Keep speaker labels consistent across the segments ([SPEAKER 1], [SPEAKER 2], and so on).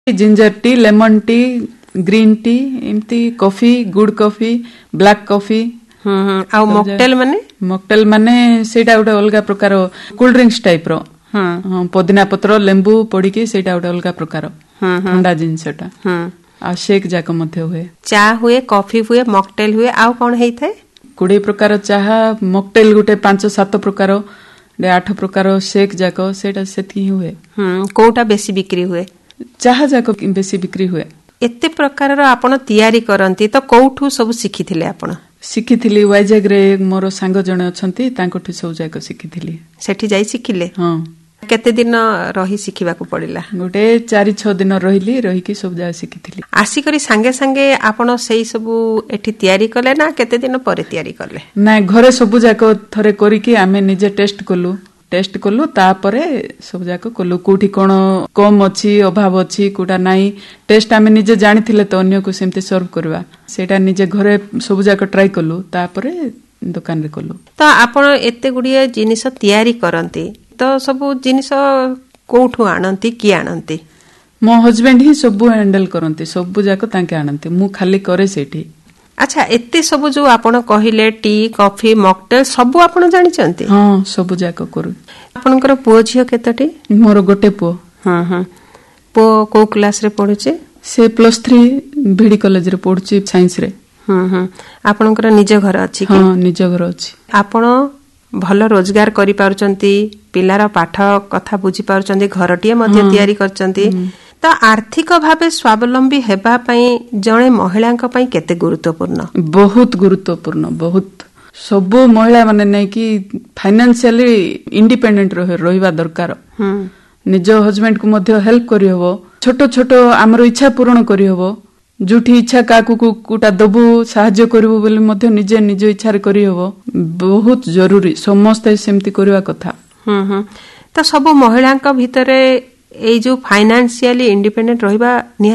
[SPEAKER 1] Ginger ଟି, lemon ଟି, green tea, ଏମିତି coffee, ଗୁଡ coffee, black coffee.
[SPEAKER 2] ଆଉ
[SPEAKER 1] mocktail ମାନେ ସେଇଟା ଗୋଟେ ଅଲଗା ପ୍ରକାର କୋଲ୍ଡ ଡ୍ରିଙ୍କ୍ସ ଟାଇପ ର। ପୋଦିନା ପତ୍ର ଲେମ୍ବୁ ପଡିକି ସେଇଟା ଗୋଟେ ଅଲଗା ପ୍ରକାର ଥଣ୍ଡା ଜିନିଷଟା। ଆଉ ସେକ୍ ଯାକ ମଧ୍ୟ ହୁଏ।
[SPEAKER 2] ଚା ହୁଏ, କଫି ହୁଏ, ମକଟେଲ ହୁଏ, ଆଉ କଣ ହେଇଥାଏ?
[SPEAKER 1] 20 ପ୍ରକାର ଚାହା, ମକଟେଲ ଗୋଟେ 5-7 ପ୍ରକାର, 8 ପ୍ରକାର ସେକ୍ ଯାକ, ସେଇଟା ସେତିକି ହିଁ ହୁଏ।
[SPEAKER 2] କୋଉଟା ବେଶୀ ବିକ୍ରି ହୁଏ?
[SPEAKER 1] ଚାହା ଯାକ ବେଶୀ ବିକ୍ରି ହୁଏ।
[SPEAKER 2] ଏତେ ପ୍ରକାରର ଆପଣ ତିଆରି କରନ୍ତି ତ କୋଉଠୁ ସବୁ ଶିଖିଥିଲେ ଆପଣ?
[SPEAKER 1] ଶିଖିଥିଲି ୱାଇଜାଗ ରେ ମୋର ସାଙ୍ଗ ଜଣେ ଅଛନ୍ତି, ତାଙ୍କଠୁ ସବୁ ଯାକ ଶିଖିଥିଲି।
[SPEAKER 2] ସେଠି ଯାଇ ଶିଖିଲେ?
[SPEAKER 1] ହଁ।
[SPEAKER 2] କେତେ ଦିନ ରହି ଶିଖିବାକୁ ପଡିଲା?
[SPEAKER 1] ଗୋଟେ 4-6 ଦିନ ରହିକି ସବୁ ଯାକ ଶିଖିଥିଲି।
[SPEAKER 2] ଆସିକରି ସାଙ୍ଗେ ସାଙ୍ଗେ ଆପଣ ସେଇ ସବୁ ଏଠି ତିଆରି କଲେ ନା କେତେ ଦିନ ପରେ ତିଆରି କଲେ?
[SPEAKER 1] ନାଇଁ, ଘରେ ସବୁ ଯାକ ଥରେ କରିକି ଆମେ ନିଜେ ଟେଷ୍ଟ କଲୁ, ତାପରେ ସବୁ ଯାକ କଲୁ। କୋଉଠି କଣ କମ ଅଛି, ଅଭାବ ଅଛି, କୋଉଟା ନାହିଁ, ଟେଷ୍ଟ ଆମେ ନିଜେ ଜାଣିଥିଲେ ତ ଅନ୍ୟକୁ ସେମିତି ସର୍ଭ କରିବା। ସେଇଟା ନିଜେ ଘରେ ସବୁ ଯାକ ଟ୍ରାଏ କଲୁ, ତାପରେ ଦୋକାନରେ କଲୁ।
[SPEAKER 2] ତ ଆପଣ ଏତେ ଗୁଡିଏ ଜିନିଷ ତିଆରି କରନ୍ତି, ତ ସବୁ ଜିନିଷ କୋଉଠୁ ଆଣନ୍ତି, କିଏ ଆଣନ୍ତି?
[SPEAKER 1] ମୋ ହଜବେଣ୍ଡ ହିଁ ସବୁ ହ୍ୟାଣ୍ଡେଲ କରନ୍ତି, ସବୁ ଯାକ ତାଙ୍କେ ଆଣନ୍ତି, ମୁଁ ଖାଲି କରେ ସେଇଠି।
[SPEAKER 2] ଆଚ୍ଛା, ଏତେ ସବୁ ଯୋଉ ଆପଣ କହିଲେ ଟି, କଫି, ମକଟେଲ ସବୁ ଆପଣ ଜାଣିଛନ୍ତି?
[SPEAKER 1] ହଁ, ସବୁ ଯାକ କରୁ।
[SPEAKER 2] ଆପଣଙ୍କର ପୁଅ ଝିଅ କେତୋଟି?
[SPEAKER 1] ମୋର ଗୋଟେ ପୁଅ।
[SPEAKER 2] ପୁଅ କୋଉ କ୍ଲାସ ରେ ପଢୁଛି?
[SPEAKER 1] ସେ +3 ଭିଡି କଲେଜରେ ପଢୁଛି, ସାଇନ୍ସ ରେ।
[SPEAKER 2] ଆପଣଙ୍କର ନିଜ ଘର ଅଛି?
[SPEAKER 1] ହଁ, ନିଜ ଘର ଅଛି।
[SPEAKER 2] ଆପଣ ଭଲ ରୋଜଗାର କରିପାରୁଛନ୍ତି, ପିଲାର ପାଠ କଥା ବୁଝି ପାରୁଛନ୍ତି, ଘରଟିଏ ମଧ୍ୟ ତିଆରି କରିଛନ୍ତି, ତ ଆର୍ଥିକ ଭାବେ ସ୍ୱାବଲମ୍ବୀ ହେବା ପାଇଁ ଜଣେ ମହିଳାଙ୍କ ପାଇଁ କେତେ ଗୁରୁତ୍ୱପୂର୍ଣ୍ଣ? ବହୁତ
[SPEAKER 1] ଗୁରୁତ୍ୱପୂର୍ଣ୍ଣ, ବହୁତ। ସବୁ ମହିଳା ମାନେ ନେଇକି ଫାଇନାନ୍ସିଆଲି ଇଣ୍ଡିପେଣ୍ଡେଣ୍ଟ ରହିବା ଦରକାର। ନିଜ ହଜବେଣ୍ଡ କୁ ମଧ୍ୟ ହେଲ୍ପ କରିହବ, ଛୋଟ ଛୋଟ ଆମର ଇଚ୍ଛା ପୂରଣ କରିହବ। ଯୋଉଠି ଇଚ୍ଛା କାହାକୁ କୋଉଟା ଦବୁ, ସାହାଯ୍ୟ କରିବୁ ବୋଲି ମଧ୍ୟ ନିଜେ ନିଜ ଇଚ୍ଛାରେ କରିହବ। ବହୁତ ଜରୁରୀ, ସମସ୍ତେ ସେମିତି କରିବା କଥା।
[SPEAKER 2] ତ ସବୁ ମହିଳାଙ୍କ ଭିତରେ ଏଇ ଯୋଉ ଫାଇନାନ୍ସିଆଲି ଇଣ୍ଡିପେଣ୍ଡେଣ୍ଟ ରହିବା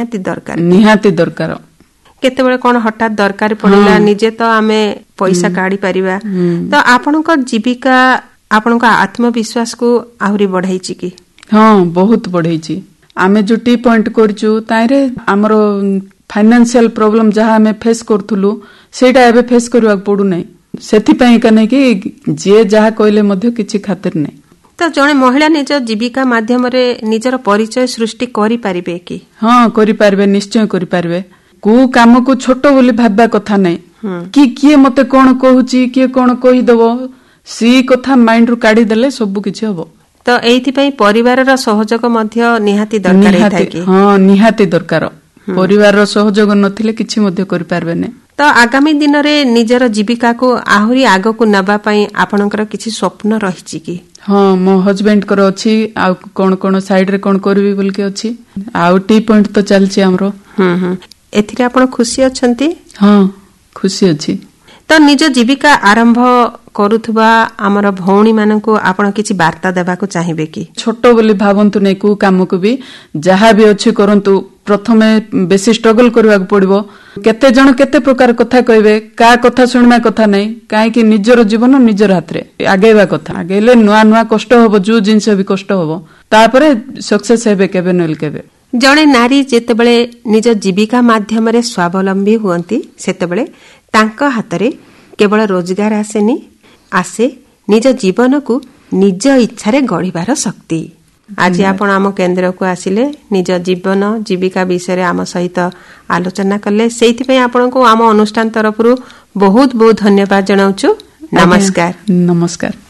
[SPEAKER 2] ନିହାତି ଦରକାର। କେତେବେଳେ କଣ ହଠାତ୍ ଦରକାର ପଡିଲା, ନିଜେ ତ ଆମେ ପଇସା କାଢି ପାରିବା, ତ ଆପଣଙ୍କ ଜୀବିକା ଆପଣଙ୍କ ଆତ୍ମବିଶ୍ୱାସକୁ ଆହୁରି ବଢାଇଛି କି?
[SPEAKER 1] ହଁ, ବହୁତ ବଢେଇଛି। ଆମେ ଯୋଉ ଟି ପଏଣ୍ଟ କରିଛୁ, ତାଇରେ ଆମର ଫାଇନାନ୍ସିଆଲ ପ୍ରୋବ୍ଲେମ ଯାହା ଆମେ ଫେସ୍ କରୁଥିଲୁ, ସେଇଟା ଏବେ ଫେସ୍ କରିବାକୁ ପଡୁନାହିଁ। ସେଥିପାଇଁ କାହିଁକି ଯିଏ ଯାହା କହିଲେ ମଧ୍ୟ କିଛି ଖାତିର ନାହିଁ।
[SPEAKER 2] ତ ଜଣେ ମହିଳା ନିଜ ଜୀବିକା ମାଧ୍ୟମରେ ନିଜର ପରିଚୟ ସୃଷ୍ଟି କରିପାରିବେ କି? ହଁ,
[SPEAKER 1] କରିପାରିବେ, ନିଶ୍ଚୟ କରିପାରିବେ। କୋଉ କାମକୁ ଛୋଟ ବୋଲି ଭାବିବା କଥା ନାହିଁ, କି କିଏ ମତେ କଣ କହୁଛି, କିଏ କଣ କହିଦବ, ସେଇ କଥା ମାଇଣ୍ଡ ରୁ କାଢିଦେଲେ ସବୁ କିଛି ହବ।
[SPEAKER 2] ତ ଏଇଥିପାଇଁ ପରିବାରର ସହଯୋଗ ମଧ୍ୟ ନିହାତି ଦରକାର।
[SPEAKER 1] ହଁ, ନିହାତି ଦରକାର। ପରିବାରର ସହଯୋଗ ନଥିଲେ କିଛି ମଧ୍ୟ କରିପାରିବେନି।
[SPEAKER 2] ତ ଆଗାମୀ ଦିନରେ ନିଜର ଜୀବିକାକୁ ଆହୁରି ଆଗକୁ ନେବା ପାଇଁ ଆପଣଙ୍କର କିଛି ସ୍ୱପ୍ନ ରହିଛି କି?
[SPEAKER 1] ହଁ, ମୋ ହଜବେଣ୍ଡଙ୍କର ଅଛି, ଆଉ କଣ କଣ ସାଇଡ ରେ କଣ କରିବି ବୋଲିକି ଅଛି। ଆଉ ଟି ପଏଣ୍ଟ ତ ଚାଲିଛି ଆମର।
[SPEAKER 2] ଏଥିରେ ଆପଣ ଖୁସି ଅଛନ୍ତି?
[SPEAKER 1] ହଁ, ଖୁସି ଅଛି।
[SPEAKER 2] ତ ନିଜ ଜୀବିକା ଆରମ୍ଭ କରୁଥିବା ଆମର ଭଉଣୀ ମାନଙ୍କୁ ଆପଣ କିଛି ବାର୍ତ୍ତା ଦେବାକୁ ଚାହିଁବେ କି?
[SPEAKER 1] ଛୋଟ ବୋଲି ଭାବନ୍ତୁ ନାହିଁ, କୋଉ କାମକୁ ବି ଯାହା ବି ଅଛି କରନ୍ତୁ। ପ୍ରଥମେ ବେଶୀ ଷ୍ଟ୍ରଗଲ କରିବାକୁ ପଡିବ। କେତେ ଜଣ କେତେ ପ୍ରକାର କଥା କହିବେ, କାହା କଥା ଶୁଣିବା କଥା ନାହିଁ, କାହିଁକି ନିଜର ଜୀବନ ନିଜର ହାତରେ ଆଗେଇବା କଥା। ଆଗେଇଲେ ନୂଆ କଷ୍ଟ ହବ, ଯୋଉ ଜିନିଷ ବି କଷ୍ଟ ହବ, ତାପରେ ସକ୍ସେସ ହେବେ କେବେ ନହେଲେ କେବେ।
[SPEAKER 2] ଜଣେ ନାରୀ ଯେତେବେଳେ ନିଜ ଜୀବିକା ମାଧ୍ୟମରେ ସ୍ୱାବଲମ୍ବୀ ହୁଅନ୍ତି, ସେତେବେଳେ ତାଙ୍କ ହାତରେ କେବଳ ରୋଜଗାର ଆସେ ନିଜ ଜୀବନକୁ ନିଜ ଇଚ୍ଛାରେ ଗଢିବାର ଶକ୍ତି। ଆଜି ଆପଣ ଆମ କେନ୍ଦ୍ରକୁ ଆସିଲେ, ନିଜ ଜୀବନ ଜୀବିକା ବିଷୟରେ ଆମ ସହିତ ଆଲୋଚନା କଲେ, ସେଇଥିପାଇଁ ଆପଣଙ୍କୁ ଆମ ଅନୁଷ୍ଠାନ ତରଫରୁ ବହୁତ ବହୁତ ଧନ୍ୟବାଦ ଜଣାଉଛୁ। ନମସ୍କାର।
[SPEAKER 1] ନମସ୍କାର।